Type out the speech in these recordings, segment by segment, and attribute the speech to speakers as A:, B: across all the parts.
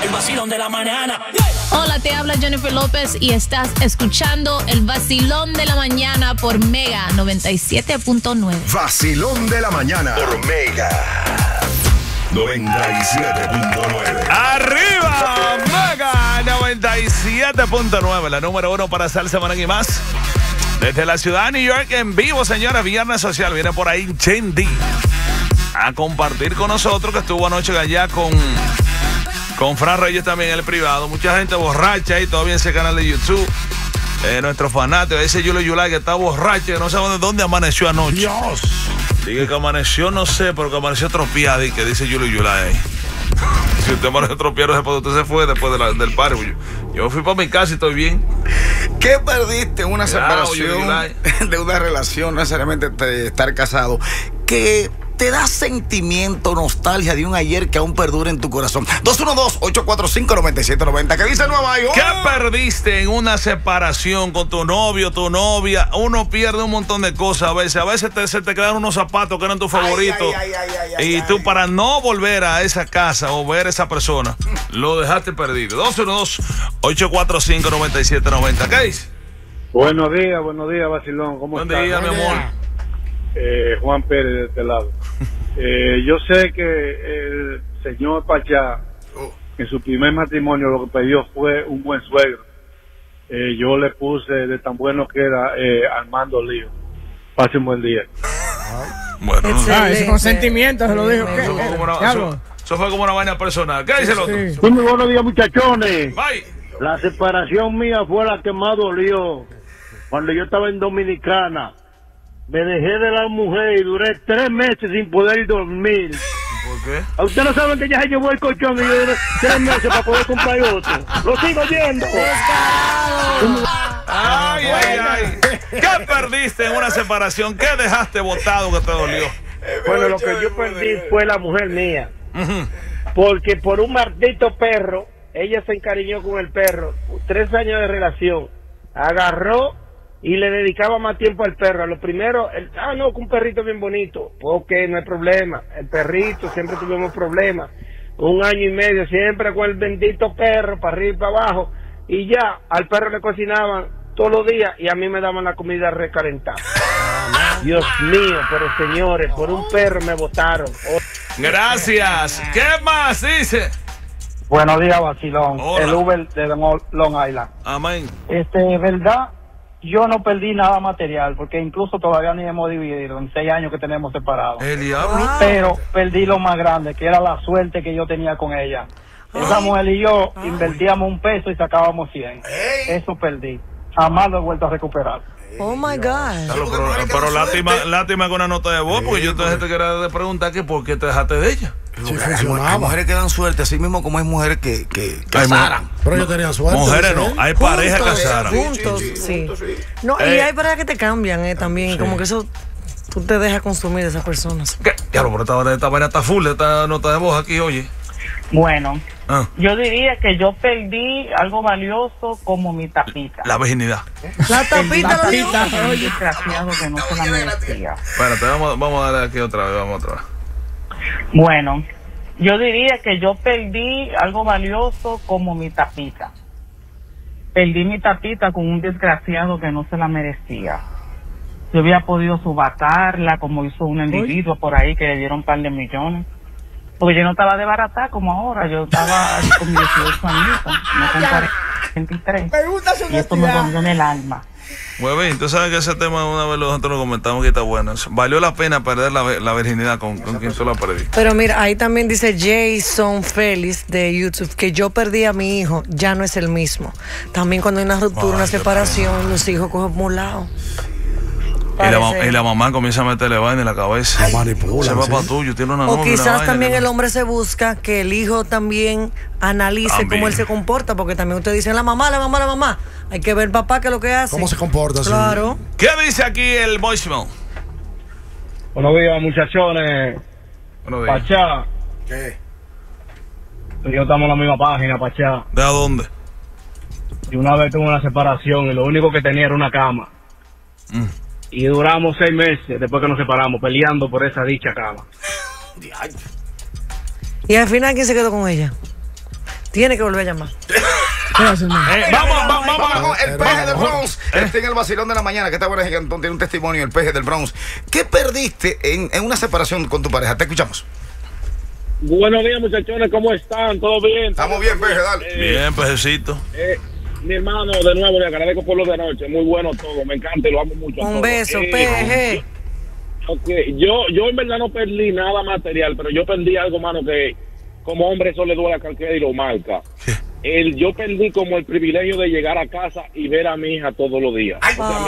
A: El vacilón de la mañana.
B: Hola, te habla Jennifer López y estás escuchando el vacilón de la mañana por Mega 97.9.
C: Vacilón de la mañana por Mega 97.9.
D: ¡Arriba! Mega 97.9, la número 1 para salsa, merengue y más. Desde la ciudad de New York en vivo, señores. Viernes Social. Viene por ahí Chendi a compartir con nosotros, que estuvo anoche allá con Fran Reyes también en el privado. Mucha gente borracha ahí todavía en ese canal de YouTube. Nuestro fanático, ese Yulo Yulai, que está borracho, que no sabe de dónde amaneció anoche.
C: Dios.
D: Dice que amaneció, no sé, pero que amaneció tropiado, y que dice Yulo Yulai. Si usted amaneció tropiado, usted se fue después del party. Yo fui para mi casa y estoy bien.
E: ¿Qué perdiste en una separación de una relación, no necesariamente de estar casado, que te da sentimiento, nostalgia de un ayer que aún perdura en tu corazón? 212-845-9790. ¿Qué dice Nueva York?
D: ¿Qué perdiste en una separación con tu novio, tu novia? Uno pierde un montón de cosas a veces. A veces se te quedan unos zapatos que eran tus favoritos. Y tú, para no volver a esa casa o ver a esa persona, lo dejaste perdido. 212-845-9790. ¿Qué dice?
F: Buenos días, vacilón. ¿Cómo estás?
D: Buen día, mi amor.
F: Juan Pérez de este lado. Yo sé que el señor Pachá, en su primer matrimonio, lo que pidió fue un buen suegro. Yo le puse de tan bueno que era Armando Lío. Pase un buen día.
D: Bueno,
G: ese consentimiento se lo dijo.
D: Eso fue como una vaina personal. ¿Qué dice el otro?
F: Sí, muy buenos días, muchachones.
D: Bye.
F: La separación mía fue la que más dolió. Cuando yo estaba en Dominicana, me dejé de la mujer y duré 3 meses sin poder dormir.
D: ¿Por qué?
F: ¿A usted no saben que ya se llevó el colchón y yo duré 3 meses para poder comprar otro? ¡Lo sigo viendo!
D: Ay. ¿Qué perdiste en una separación? ¿Qué dejaste botado que te dolió?
F: Bueno, lo que yo perdí fue la mujer mía. Porque por un maldito perro, ella se encariñó con el perro. 3 años de relación. Agarró y le dedicaba más tiempo al perro. A lo primero, no, que un perrito bien bonito. Ok, no hay problema. El perrito, siempre tuvimos problemas. 1 año y medio, siempre con el bendito perro, para arriba y para abajo. Y ya, al perro le cocinaban todos los días y a mí me daban la comida recalentada. Dios mío, pero señores, por un perro me botaron.
D: Gracias. ¿Qué más dice?
F: Buenos días, vacilón.
D: Hola.
F: El Uber de Long Island.
D: Amén.
F: Verdad, yo no perdí nada material, porque incluso todavía ni hemos dividido en 6 años que tenemos separados.
D: El diablo.
F: Pero perdí lo más grande, que era la suerte que yo tenía con ella. Esa mujer y yo invertíamos $1 y sacábamos 100. Eso perdí. Jamás lo he vuelto a recuperar.
G: Oh my God.
D: Pero lástima con una nota de voz, porque yo te quería preguntar que por qué te dejaste de ella.
E: Sí, hay mujeres que dan suerte, así mismo como hay mujeres que casaran.
C: Pero yo tenía suerte.
D: Mujeres no, hay parejas casadas.
G: Juntos, sí. No, y hay parejas que te cambian también, como que eso tú te dejas consumir de esas personas.
D: ¿Qué? Ya lo, pero esta vaina está full, esta nota de voz aquí, oye.
H: Bueno, yo diría que yo perdí algo valioso como mi tapita.
D: La virginidad.
G: La tapita,
H: Oye, desgraciado que no se la merecía.
D: Espérate, vamos a darle aquí otra vez,
H: Bueno, yo diría que yo perdí algo valioso como mi tapita. Perdí mi tapita con un desgraciado que no se la merecía. Yo había podido subatarla como hizo un individuo por ahí que le dieron un par de millones. Porque yo no estaba de barata como ahora, yo estaba con 18 años, no con 43. Y esto me dolió en el alma.
D: Muy bien, tú sabes que ese tema una vez nosotros lo comentamos que está bueno. Valió la pena perder la virginidad con quien solo la perdí.
G: Pero mira, ahí también dice Jason Félix de YouTube que yo perdí a mi hijo, ya no es el mismo. También cuando hay una ruptura, una separación, los hijos cogen por un lado.
D: Y la mamá comienza a meterle vaina en la cabeza.
C: La manipula.
D: Ese papá tuyo tiene una novia.
G: O quizás también el hombre se busca que el hijo también analice cómo él se comporta, porque también ustedes dicen la mamá. Hay que ver el papá que es lo que hace.
C: ¿Cómo se comporta?
G: Claro.
C: Sí.
D: ¿Qué dice aquí el voicemail?
F: Buenos días, muchachones.
D: Buenos días.
F: Pachá.
E: ¿Qué?
F: Tú y yo estamos en la misma página, Pachá.
D: ¿De a dónde?
F: Y una vez tuve una separación y lo único que tenía era una cama. Y duramos 6 meses después que nos separamos peleando por esa dicha cama.
G: Y al final, ¿quién se quedó con ella? Tiene que volver a llamar.
E: Vamos, el peje del Bronx. Está en el vacilón de la mañana, que está bueno, tiene un testimonio, el peje del Bronx. ¿Qué perdiste en una separación con tu pareja? Te escuchamos.
F: Buenos días, muchachones, ¿cómo están? ¿Todo bien?
E: Estamos bien, peje, dale.
D: Bien, pejecito.
F: Mi hermano, de nuevo, le agradezco por lo de anoche. Muy bueno todo, me encanta y lo amo mucho.
G: Un beso, peje.
F: Yo en verdad no perdí nada material, pero yo perdí algo, mano, que como hombre eso le duele a cualquiera y lo marca. Yo perdí como el privilegio de llegar a casa y ver a mi hija todos los días.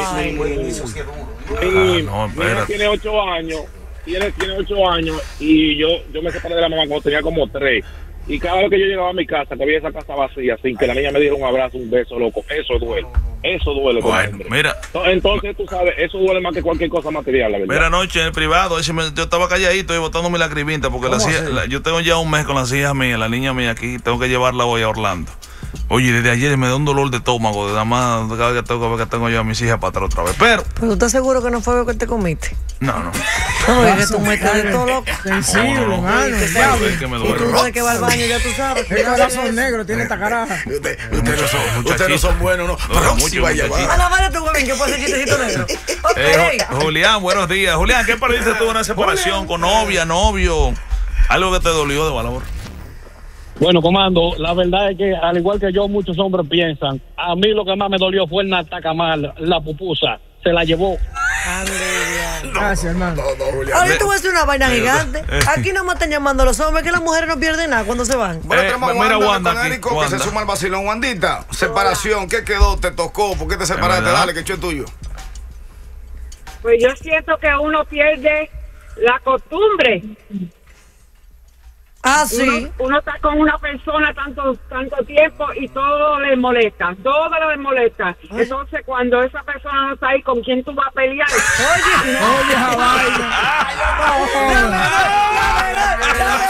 F: Mi hija tiene 8 años. Tiene 8 años y yo me separé de la mamá cuando tenía como 3. Y cada vez que yo llegaba a mi casa, que había esa casa vacía, sin que la niña me diera un abrazo, un beso, loco, eso duele. Eso duele.
D: Bueno, mira.
F: Entonces, tú sabes, eso duele más que cualquier cosa material, la verdad.
D: Mira, anoche en el privado, yo estaba calladito y botando mi lagrimita, porque yo tengo ya un mes con las hijas mías, la niña mía aquí, tengo que llevarla hoy a Orlando. Oye, desde ayer me da un dolor de estómago, de nada más cada vez que tengo yo a mis hijas para atrás otra vez. Pero
G: ¿tú estás seguro que no fue lo que te comiste?
D: No.
G: No, es que tú metes de todo loco.
A: Sensible, hermano.
D: Es que me
G: Y
D: duele.
G: tú no de que va al baño, ya tú sabes.
A: El corazón negro tiene esta caraja.
E: Ustedes no son buenos, ¿no? Próxima llamada.
G: A la vara tu huevín, que puede ser chistecito negro.
D: Julián, buenos días. Julián, ¿qué perdiste tú en una separación con novia, novio? Algo que te dolió de valor.
F: Bueno, comando, la verdad es que al igual que yo, muchos hombres piensan. A mí lo que más me dolió fue el natacamal, la pupusa. Se la llevó.
A: Gracias, hermano.
G: Ahora tú vas a hacer una vaina gigante. Aquí no me están llamando los hombres, que las mujeres no pierden nada cuando se van.
E: Bueno, tenemos a
D: mira, Wanda
E: con
D: aquí,
E: Érico, que
D: Wanda.
E: se suma al vacilón. Wandita, separación, ¿qué quedó? ¿Te tocó? ¿Por qué te separaste?
D: verdad.
E: Dale, que esto es tuyo.
I: Pues yo siento que uno pierde la costumbre.
G: Ah, sí.
I: Uno está con una persona tanto tiempo y todo le molesta, Entonces, cuando esa persona no está ahí, ¿con quién tú vas a pelear?
A: Oye,